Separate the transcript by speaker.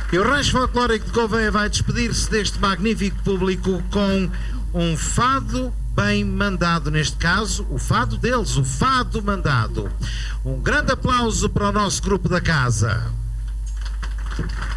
Speaker 1: E o Rancho Folclórico de Gouveia vai despedir-se deste magnífico público com um fado bem mandado, neste caso, o fado deles, o fado mandado. Um grande aplauso para o nosso grupo da casa.